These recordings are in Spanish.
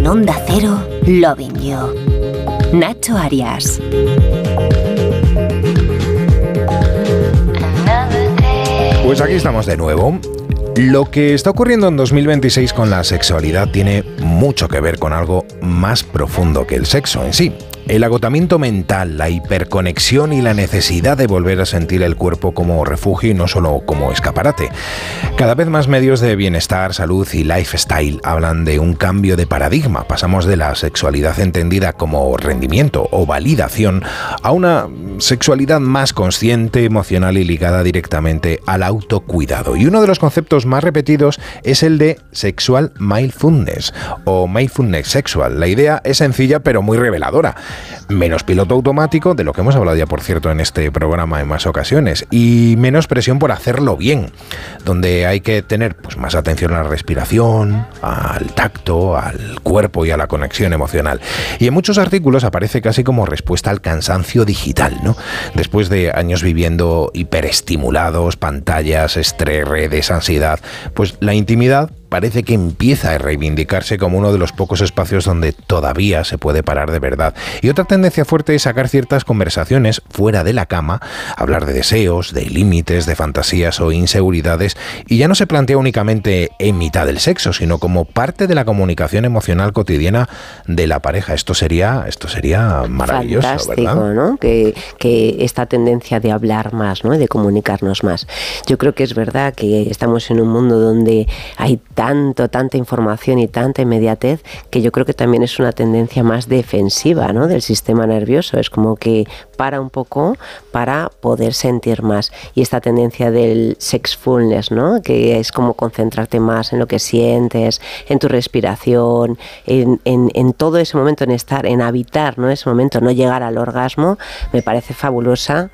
Onda Cero, Loving You. Nacho Arias. Pues aquí estamos de nuevo. Lo que está ocurriendo en 2026 con la sexualidad tiene mucho que ver con algo más profundo que el sexo en sí. El agotamiento mental, la hiperconexión y la necesidad de volver a sentir el cuerpo como refugio y no solo como escaparate. Cada vez más medios de bienestar, salud y lifestyle hablan de un cambio de paradigma. Pasamos de la sexualidad entendida como rendimiento o validación a una sexualidad más consciente, emocional y ligada directamente al autocuidado. Y uno de los conceptos más repetidos es el de sexual mindfulness o mindfulness sexual. La idea es sencilla pero muy reveladora. Menos piloto automático, de lo que hemos hablado ya por cierto en este programa en más ocasiones, y menos presión por hacerlo bien, donde hay que tener pues más atención a la respiración, al tacto, al cuerpo y a la conexión emocional. Y en muchos artículos aparece casi como respuesta al cansancio digital, ¿no? Después de años viviendo hiperestimulados, pantallas, estrés, redes, ansiedad, pues la intimidad parece que empieza a reivindicarse como uno de los pocos espacios donde todavía se puede parar de verdad. Y otra tendencia fuerte es sacar ciertas conversaciones fuera de la cama, hablar de deseos, de límites, de fantasías o inseguridades, y ya no se plantea únicamente en mitad del sexo, sino como parte de la comunicación emocional cotidiana de la pareja. Esto sería maravilloso, fantástico, ¿verdad? ¿no? Que esta tendencia de hablar más, ¿no? De comunicarnos más. Yo creo que es verdad que estamos en un mundo donde hay tanta información y tanta inmediatez, que yo creo que también es una tendencia más defensiva, ¿no? Del sistema nervioso. Es como que para un poco para poder sentir más. Y esta tendencia del sexfulness, ¿no? Que es como concentrarte más en lo que sientes, en tu respiración, en todo ese momento, en habitar, ¿no? Ese momento, no llegar al orgasmo, me parece fabulosa.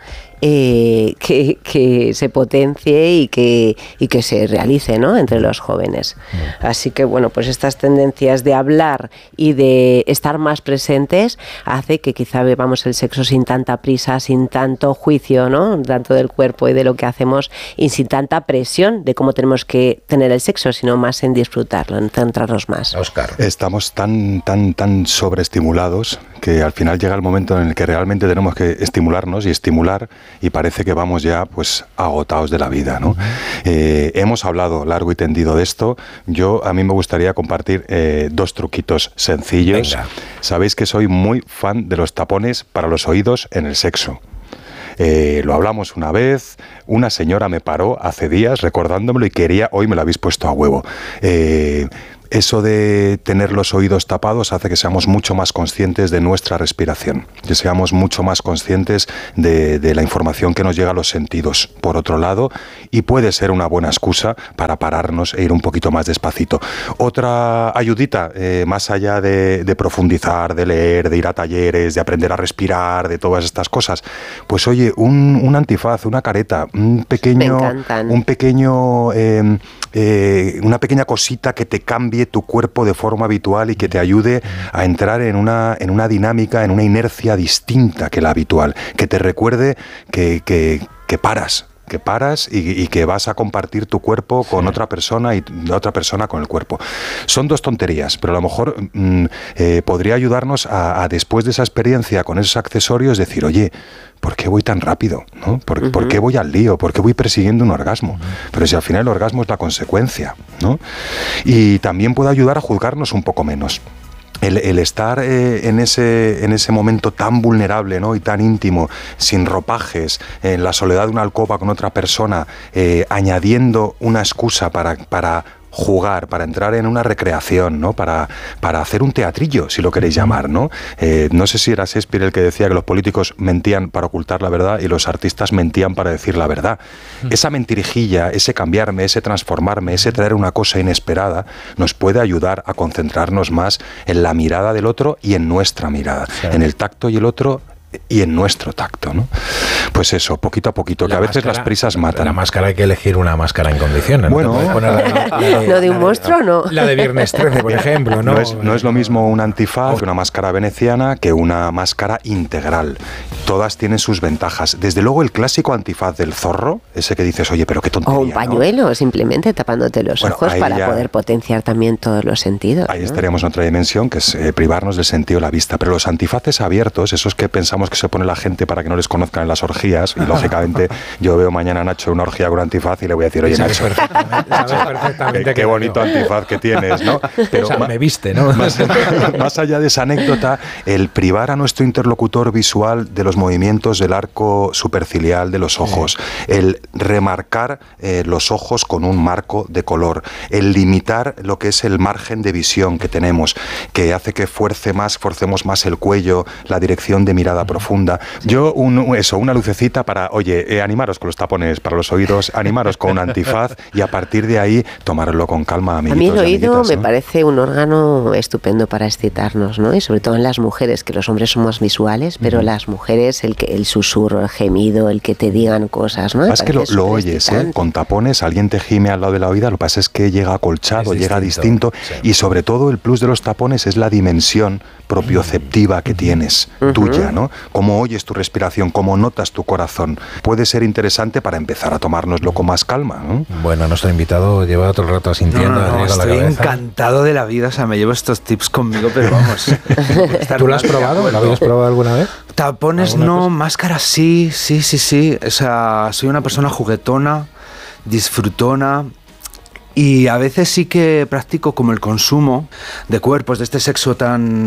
Que se potencie y que se realice, ¿no? Entre los jóvenes. Así que bueno, pues estas tendencias de hablar y de estar más presentes hace que quizá vivamos el sexo sin tanta prisa, sin tanto juicio, ¿no? Tanto del cuerpo y de lo que hacemos, y sin tanta presión de cómo tenemos que tener el sexo, sino más en disfrutarlo, en centrarnos más. Óscar. Estamos tan sobreestimulados que al final llega el momento en el que realmente tenemos que estimularnos y estimular, y parece que vamos ya pues agotados de la vida, ¿no? Hemos hablado largo y tendido de esto. A mí me gustaría compartir 2 truquitos sencillos. Venga. Sabéis que soy muy fan de los tapones para los oídos en el sexo. Lo hablamos una vez, una señora me paró hace días recordándomelo y hoy me lo habéis puesto a huevo. Eso de tener los oídos tapados hace que seamos mucho más conscientes de nuestra respiración, que seamos mucho más conscientes de la información que nos llega a los sentidos, por otro lado, y puede ser una buena excusa para pararnos e ir un poquito más despacito. Otra ayudita, más allá de profundizar, de leer, de ir a talleres, de aprender a respirar, de todas estas cosas, pues oye, un antifaz, una careta, una pequeña cosita que te cambie tu cuerpo de forma habitual y que te ayude a entrar en una dinámica, en una inercia distinta que la habitual, que te recuerde que paras y que vas a compartir tu cuerpo con otra persona y la otra persona con el cuerpo. Son 2 tonterías, pero a lo mejor podría ayudarnos a después de esa experiencia con esos accesorios decir, oye, ¿por qué voy tan rápido? ¿No? ¿Por qué voy al lío? ¿Por qué voy persiguiendo un orgasmo? Pero si al final el orgasmo es la consecuencia, ¿no? Y también puede ayudar a juzgarnos un poco menos. El estar en ese momento tan vulnerable, ¿no? Y tan íntimo, sin ropajes, en la soledad de una alcoba con otra persona, añadiendo una excusa para jugar, para entrar en una recreación, ¿no? Para hacer un teatrillo, si lo queréis llamar, ¿no? No sé si era Shakespeare el que decía que los políticos mentían para ocultar la verdad y los artistas mentían para decir la verdad. Esa mentirijilla, ese cambiarme, ese transformarme, ese traer una cosa inesperada, nos puede ayudar a concentrarnos más en la mirada del otro y en nuestra mirada, en el tacto y el otro y en nuestro tacto, ¿no? Pues eso, poquito a poquito, que a veces las prisas matan. La máscara hay que elegir una máscara en condiciones. Bueno, ¿no de un monstruo no? La de Viernes 13, por ejemplo, ¿no? No es lo mismo un antifaz, una máscara veneciana, que una máscara integral. Todas tienen sus ventajas. Desde luego el clásico antifaz del zorro, ese que dices, oye, pero qué tontería, o un pañuelo, ¿no? Simplemente tapándote los ojos para poder potenciar también todos los sentidos. Ahí estaríamos en otra dimensión, que es privarnos del sentido de la vista. Pero los antifaces abiertos, esos que pensamos que se pone la gente para que no les conozcan en las orgías, y lógicamente yo veo mañana a Nacho en una orgía con un antifaz y le voy a decir, oye, Nacho, qué bonito antifaz que tienes, ¿no? Pero me viste, ¿no? Más allá de esa anécdota, el privar a nuestro interlocutor visual de los movimientos del arco superciliar de los ojos, el remarcar los ojos con un marco de color, el limitar lo que es el margen de visión que tenemos, que hace que forcemos más el cuello, la dirección de mirada profunda. Yo, una lucecita para, oye, animaros con los tapones para los oídos, animaros con un antifaz y a partir de ahí tomarlo con calma, amiguitos. A mí el oído amiguitas, me parece un órgano estupendo para excitarnos, ¿no? Y sobre todo en las mujeres, que los hombres somos visuales, pero las mujeres, el susurro, el gemido, el que te digan cosas, ¿no? Es que lo oyes, con tapones, alguien te gime al lado de la oída, lo que pasa es que llega acolchado, llega distinto, sí. Y sobre todo el plus de los tapones es la dimensión propioceptiva que tienes, tuya, ¿no? Cómo oyes tu respiración, cómo notas tu corazón. Puede ser interesante para empezar a tomárnoslo con más calma, ¿no? Bueno, nuestro invitado lleva todo el rato asintiendo. No, estoy encantado de la vida, o sea, me llevo estos tips conmigo, pero vamos. ¿Tú lo has probado? ¿Lo habías probado alguna vez? Tapones no, máscaras sí. O sea, soy una persona juguetona, disfrutona. Y a veces sí que practico como el consumo de cuerpos de este sexo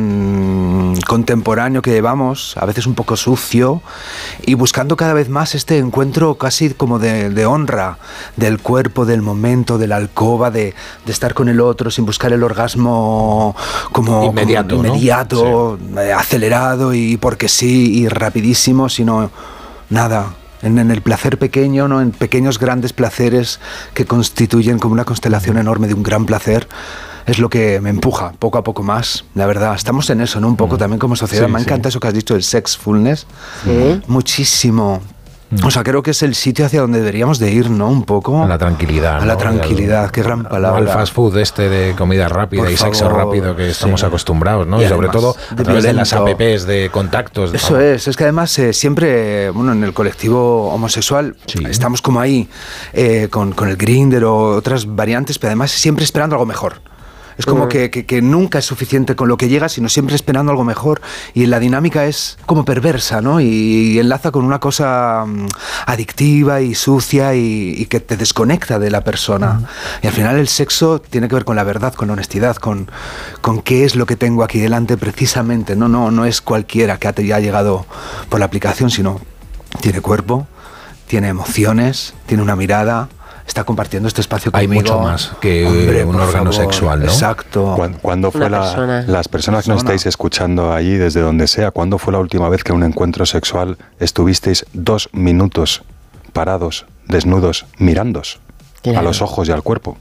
tan contemporáneo que llevamos, a veces un poco sucio, y buscando cada vez más este encuentro casi como de honra del cuerpo, del momento, de la alcoba, de estar con el otro sin buscar el orgasmo como inmediato, ¿no? Sí. Acelerado y porque sí, y rapidísimo, sino nada. En el placer pequeño, ¿no? En pequeños grandes placeres que constituyen como una constelación enorme de un gran placer, es lo que me empuja poco a poco más, la verdad. Estamos en eso, ¿no? Un poco también como sociedad. Sí, me encanta eso que has dicho, el sexfulness. Muchísimo. O sea, creo que es el sitio hacia donde deberíamos de ir, ¿no? Un poco. A la tranquilidad. A la tranquilidad, qué gran palabra. Al fast food de comida rápida y sexo rápido que estamos acostumbrados, ¿no? Y sobre todo a través de las apps de contactos. Eso es que además siempre, bueno, en el colectivo homosexual estamos como ahí, con el Grindr o otras variantes, pero además siempre esperando algo mejor. Es como que nunca es suficiente con lo que llega, sino siempre esperando algo mejor. Y la dinámica es como perversa, ¿no? Y enlaza con una cosa adictiva y sucia y que te desconecta de la persona. Y al final el sexo tiene que ver con la verdad, con la honestidad, con qué es lo que tengo aquí delante precisamente. No es cualquiera que haya llegado por la aplicación, sino tiene cuerpo, tiene emociones, tiene una mirada. Está compartiendo este espacio conmigo. Hay mucho más que un órgano sexual, ¿no? Exacto. ¿Cuándo fue las personas que nos estáis escuchando allí, desde donde sea, cuándo fue la última vez que en un encuentro sexual estuvisteis 2 minutos parados, desnudos, mirándos a los ojos y al cuerpo?